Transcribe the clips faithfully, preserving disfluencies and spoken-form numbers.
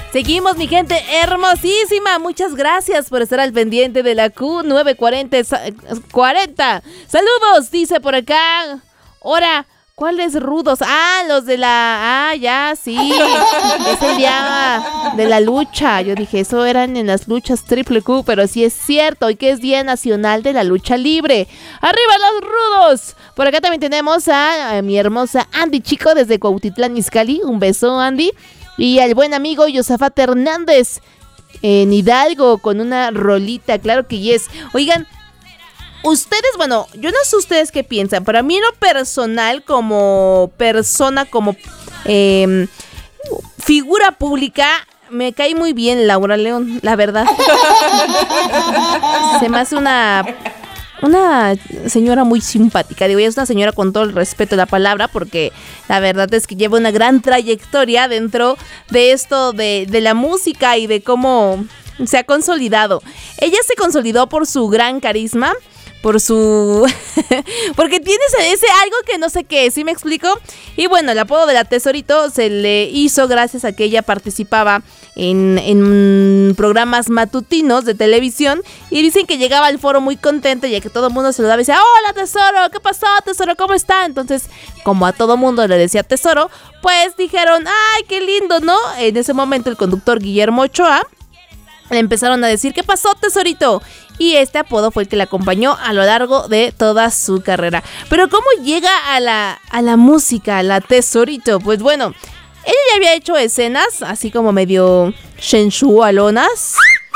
Seguimos, mi gente hermosísima. Muchas gracias por estar al pendiente de la Q nueve cuarenta. Saludos, dice por acá. Ahora, ¿cuáles rudos? Ah, los de la... Ah, ya, sí. Es el día de la lucha. Yo dije, eso eran en las luchas triple Q, pero sí es cierto. Hoy que es Día Nacional de la Lucha Libre. ¡Arriba los rudos! Por acá también tenemos a, a mi hermosa Andy Chico desde Cuautitlán, Izcalli. Un beso, Andy. Y al buen amigo Yosafat Hernández en Hidalgo con una rolita, claro que yes. Oigan, ustedes, bueno, yo no sé ustedes qué piensan, pero a mí en lo personal, como persona, como eh, figura pública, me cae muy bien Laura León, la verdad. Se me hace una... Una señora muy simpática, digo, ella es una señora con todo el respeto de la palabra, porque la verdad es que lleva una gran trayectoria dentro de esto de, de la música y de cómo se ha consolidado. Ella se consolidó por su gran carisma, por su... porque tiene ese, ese algo que no sé qué, ¿sí me explico? Y bueno, el apodo de la Tesorito se le hizo gracias a que ella participaba en, en programas matutinos de televisión y dicen que llegaba al foro muy contenta y que todo el mundo se lo daba y decía, hola Tesoro, ¿qué pasó Tesoro? ¿Cómo está? Entonces, como a todo mundo le decía Tesoro, pues dijeron, ay, qué lindo, ¿no? En ese momento el conductor Guillermo Ochoa le empezaron a decir, ¿qué pasó Tesorito? Y este apodo fue el que la acompañó a lo largo de toda su carrera. Pero ¿cómo llega a la, a la música, a la Tesorito? Pues bueno, ella ya había hecho escenas así como medio sensualonas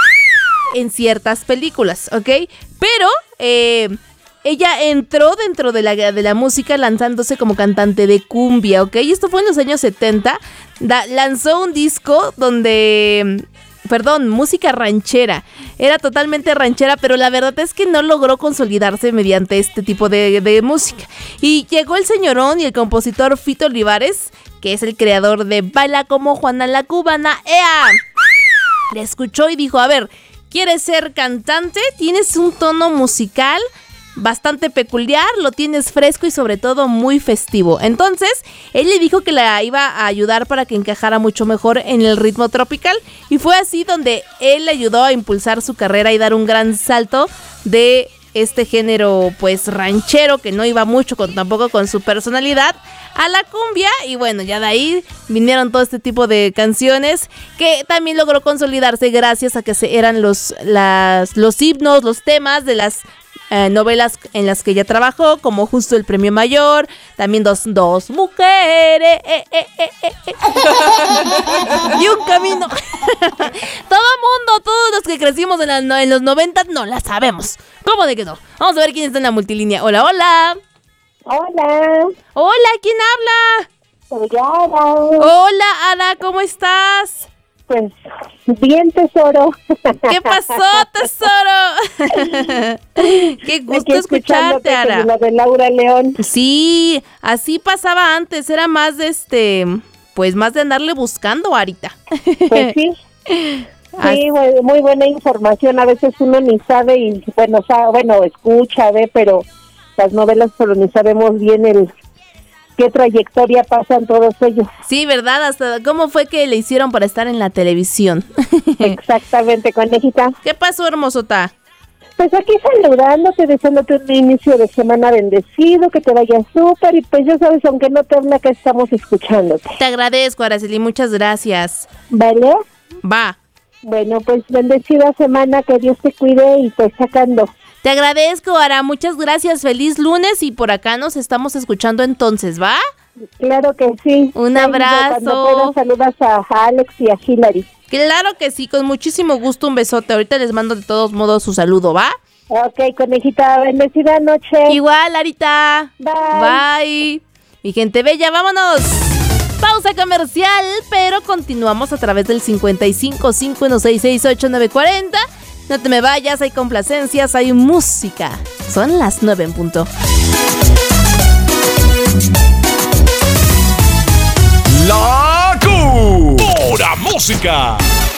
en ciertas películas, ¿ok? Pero eh, ella entró dentro de la, de la música lanzándose como cantante de cumbia, ¿ok? Y esto fue en los años setenta. Da, lanzó un disco donde... Perdón, música ranchera. Era totalmente ranchera, pero la verdad es que no logró consolidarse mediante este tipo de, de música. Y llegó el señorón y el compositor Fito Olivares, que es el creador de Baila como Juana la Cubana. ¡Ea! Le escuchó y dijo, a ver, ¿quieres ser cantante? ¿Tienes un tono musical bastante peculiar? ¿Lo tienes fresco y sobre todo muy festivo? Entonces, él le dijo que la iba a ayudar para que encajara mucho mejor en el ritmo tropical y fue así donde él le ayudó a impulsar su carrera y dar un gran salto de este género pues ranchero que no iba mucho con tampoco con su personalidad a la cumbia y bueno, ya de ahí vinieron todo este tipo de canciones que también logró consolidarse gracias a que se eran los, las, los himnos, los temas de las Eh, novelas en las que ella trabajó, como Justo el Premio Mayor, también Dos, dos Mujeres, eh, eh, eh, eh, eh. Y un camino. Todo mundo, todos los que crecimos en, la, en los noventa, no la sabemos. ¿Cómo de que no? Vamos a ver quién está en la multilínea. Hola, hola. Hola. Hola, ¿quién habla? Soy Ada. Hola, Ada, ¿cómo estás? Pues, bien, Tesoro. ¿Qué pasó, Tesoro? Qué gusto escucharte, Ara. La de Laura León. Sí, así pasaba antes, era más de este, pues más de andarle buscando, Arita. Pues sí. Sí, muy buena información, a veces uno ni sabe y bueno, sabe, bueno, escucha, ve, pero las novelas, pero ni sabemos bien el qué trayectoria pasan todos ellos. Sí, ¿verdad? Hasta cómo fue que le hicieron para estar en la televisión. Exactamente, conejita. ¿Qué pasó, hermosota? Pues aquí saludándote, deseándote un inicio de semana bendecido, que te vaya súper y pues ya sabes, aunque no te habla, que estamos escuchándote. Te agradezco, Araceli, muchas gracias. ¿Vale? Va. Bueno, pues bendecida semana, que Dios te cuide y pues sacando. Te agradezco, Ara, muchas gracias, feliz lunes y por acá nos estamos escuchando entonces, ¿va? Claro que sí. Un abrazo. Cuando puedas, saludas a, a Alex y a Hilary. Claro que sí, con muchísimo gusto, un besote, ahorita les mando de todos modos su saludo, ¿va? Ok, conejita, bendecida noche. Igual, Arita. Bye. Bye. Mi gente bella, vámonos. Pausa comercial, pero continuamos a través del cincuenta y cinco, cinco uno seis seis, ocho nueve cuatro cero. No te me vayas, hay complacencias, hay música. Son las nueve en punto. La Q. Pura música.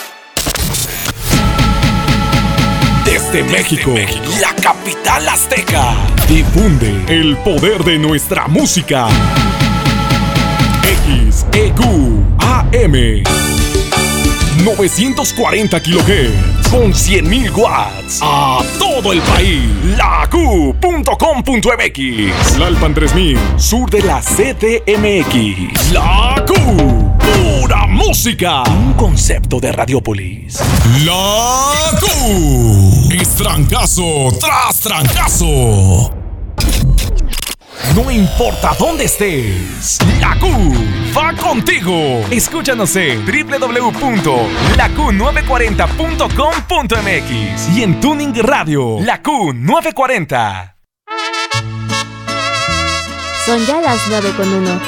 Desde México, México, la capital azteca. Difunde el poder de nuestra música. X E Q A M novecientos cuarenta kilohertz con cien mil watts a todo el país. La Q punto com punto m x. Lalpan tres mil, sur de la C D M X. La Q, pura música. Un concepto de Radiopolis. La Q es trancazo tras trancazo. No importa dónde estés, la Q va contigo. Escúchanos en doble u doble u doble u punto la q nueve cuarenta punto com punto m x y en Tuning Radio, La Q nueve cuarenta. Son ya las nueve con uno.